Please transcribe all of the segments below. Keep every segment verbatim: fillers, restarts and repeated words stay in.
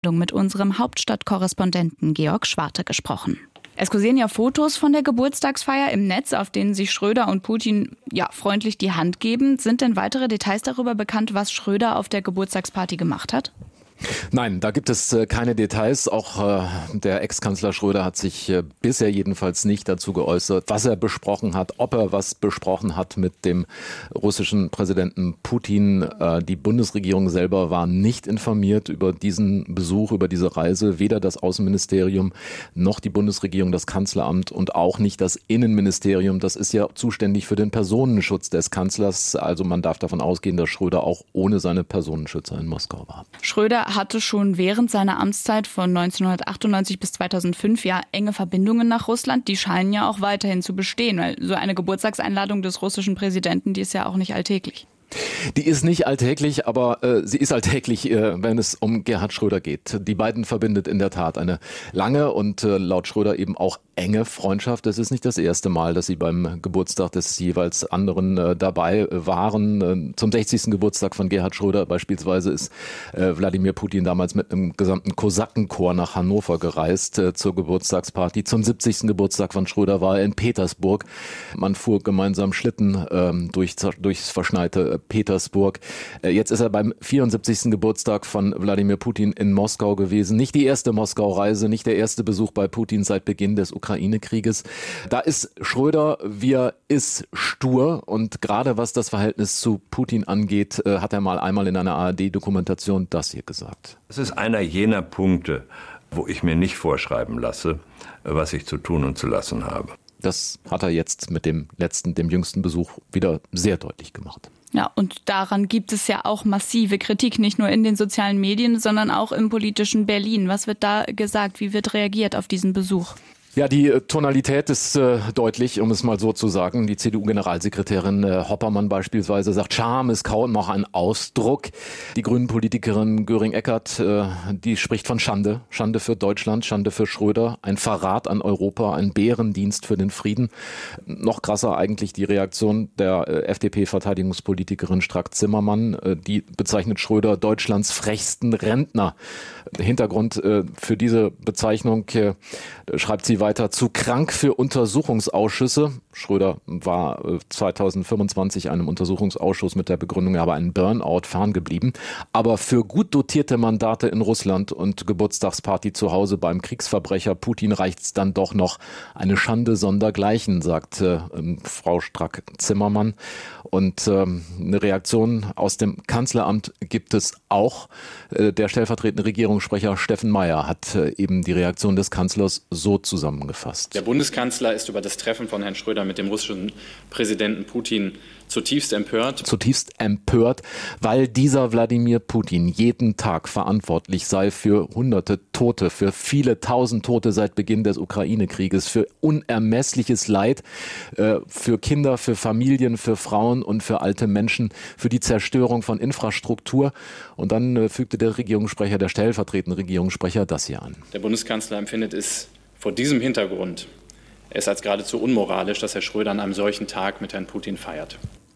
Sendung mit unserem Hauptstadtkorrespondenten Georg Schwarte gesprochen. Es kursieren ja Fotos von der Geburtstagsfeier im Netz, auf denen sich Schröder und Putin ja freundlich die Hand geben. Sind denn weitere Details darüber bekannt, was Schröder auf der Geburtstagsparty gemacht hat? Nein, da gibt es äh, keine Details. Auch äh, der Ex-Kanzler Schröder hat sich äh, bisher jedenfalls nicht dazu geäußert, was er besprochen hat, ob er was besprochen hat mit dem russischen Präsidenten Putin. Äh, die Bundesregierung selber war nicht informiert über diesen Besuch, über diese Reise. Weder das Außenministerium noch die Bundesregierung, das Kanzleramt und auch nicht das Innenministerium. Das ist ja zuständig für den Personenschutz des Kanzlers. Also man darf davon ausgehen, dass Schröder auch ohne seine Personenschützer in Moskau war. Schröder hatte schon während seiner Amtszeit von neunzehnhundertachtundneunzig bis zweitausendfünf ja enge Verbindungen nach Russland. Die scheinen ja auch weiterhin zu bestehen, weil so eine Geburtstagseinladung des russischen Präsidenten, die ist ja auch nicht alltäglich. Die ist nicht alltäglich, aber äh, sie ist alltäglich, äh, wenn es um Gerhard Schröder geht. Die beiden verbindet in der Tat eine lange und äh, laut Schröder eben auch enge Freundschaft. Es ist nicht das erste Mal, dass sie beim Geburtstag des jeweils anderen äh, dabei waren. Äh, zum sechzigsten Geburtstag von Gerhard Schröder beispielsweise ist äh, Wladimir Putin damals mit einem gesamten Kosakenchor nach Hannover gereist äh, zur Geburtstagsparty. Zum siebzigsten Geburtstag von Schröder war er in Petersburg. Man fuhr gemeinsam Schlitten äh, durch, durchs verschneite Petersburg. Jetzt ist er beim vierundsiebzigsten Geburtstag von Wladimir Putin in Moskau gewesen. Nicht die erste Moskau-Reise, nicht der erste Besuch bei Putin seit Beginn des Ukraine-Krieges. Da ist Schröder, wie er ist, stur. Und gerade was das Verhältnis zu Putin angeht, hat er mal einmal in einer A R D-Dokumentation das hier gesagt. Es ist einer jener Punkte, wo ich mir nicht vorschreiben lasse, was ich zu tun und zu lassen habe. Das hat er jetzt mit dem letzten, dem jüngsten Besuch wieder sehr deutlich gemacht. Ja, und daran gibt es ja auch massive Kritik, nicht nur in den sozialen Medien, sondern auch im politischen Berlin. Was wird da gesagt? Wie wird reagiert auf diesen Besuch? Ja, die Tonalität ist äh, deutlich, um es mal so zu sagen. Die C D U-Generalsekretärin äh, Hoppermann beispielsweise sagt, Scham ist kaum noch ein Ausdruck. Die Grünen-Politikerin Göring-Eckardt, äh, die spricht von Schande. Schande für Deutschland, Schande für Schröder, ein Verrat an Europa, ein Bärendienst für den Frieden. Noch krasser eigentlich die Reaktion der äh, F D P-Verteidigungspolitikerin Strack-Zimmermann. Äh, die bezeichnet Schröder Deutschlands frechsten Rentner. Hintergrund äh, für diese Bezeichnung äh, schreibt sie weiter, zu krank für Untersuchungsausschüsse. Schröder war zweitausendfünfundzwanzig einem Untersuchungsausschuss mit der Begründung, er habe einen Burnout ferngeblieben. Aber für gut dotierte Mandate in Russland und Geburtstagsparty zu Hause beim Kriegsverbrecher Putin reicht's dann doch noch. Eine Schande sondergleichen, sagt äh, Frau Strack-Zimmermann. Und ähm, eine Reaktion aus dem Kanzleramt gibt es auch. Äh, der stellvertretende Regierungssprecher Steffen Meyer hat äh, eben die Reaktion des Kanzlers so zusammengefasst. Der Bundeskanzler ist über das Treffen von Herrn Schröder mit dem russischen Präsidenten Putin zutiefst empört. Zutiefst empört, weil dieser Wladimir Putin jeden Tag verantwortlich sei für hunderte Tote, für viele tausend Tote seit Beginn des Ukraine-Krieges, für unermessliches Leid, äh, für Kinder, für Familien, für Frauen und für alte Menschen, für die Zerstörung von Infrastruktur. Und dann äh, fügte der Regierungssprecher, der stellvertretende Regierungssprecher, das hier an. Der Bundeskanzler empfindet es vor diesem Hintergrund es als geradezu unmoralisch, dass Herr Schröder an einem solchen Tag mit Herrn Putin feiert.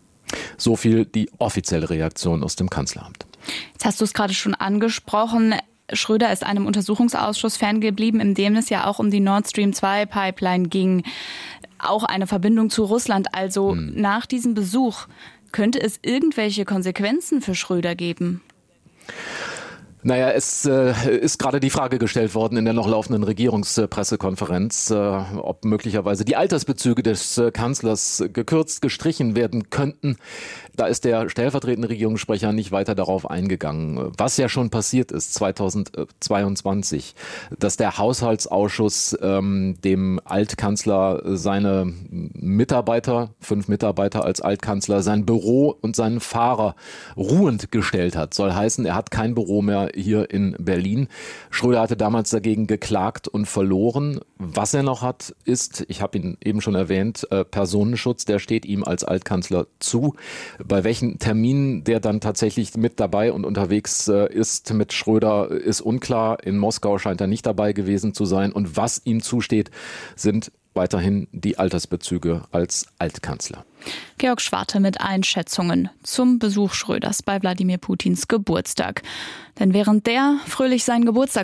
So viel die offizielle Reaktion aus dem Kanzleramt. Jetzt hast du es gerade schon angesprochen. Schröder ist einem Untersuchungsausschuss ferngeblieben, in dem es ja auch um die Nord Stream zwei Pipeline ging. Auch eine Verbindung zu Russland. Also hm. nach diesem Besuch könnte es irgendwelche Konsequenzen für Schröder geben? Naja, es äh, ist gerade die Frage gestellt worden in der noch laufenden Regierungspressekonferenz, äh, ob möglicherweise die Altersbezüge des äh, Kanzlers gekürzt, gestrichen werden könnten. Da ist der stellvertretende Regierungssprecher nicht weiter darauf eingegangen. Was ja schon passiert ist zweitausendzweiundzwanzig, dass der Haushaltsausschuss ähm, dem Altkanzler seine Mitarbeiter, fünf Mitarbeiter als Altkanzler, sein Büro und seinen Fahrer ruhend gestellt hat. Soll heißen, er hat kein Büro mehr hier in Berlin. Schröder hatte damals dagegen geklagt und verloren. Was er noch hat, ist, ich habe ihn eben schon erwähnt, äh, Personenschutz, der steht ihm als Altkanzler zu. Bei welchen Terminen der dann tatsächlich mit dabei und unterwegs äh, ist mit Schröder, ist unklar. In Moskau scheint er nicht dabei gewesen zu sein. Und was ihm zusteht, sind weiterhin die Altersbezüge als Altkanzler. Georg Schwarte mit Einschätzungen zum Besuch Schröders bei Wladimir Putins Geburtstag. Denn während der fröhlich seinen Geburtstag